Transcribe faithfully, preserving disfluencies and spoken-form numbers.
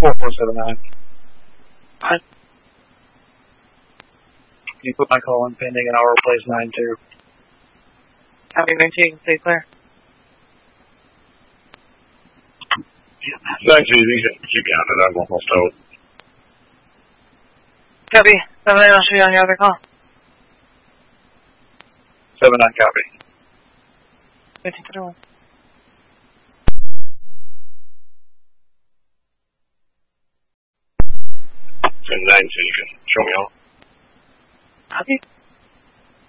four four seven nine. What? You put my call in pending and I'll replace nine two. Copy, maintain, stay clear. Thanks, easy. You got it. I'm almost out. Copy. seven nine, I'll show you on your other call. seven nine copy. Maintain to the one. And nine, so you can show me all. Copy.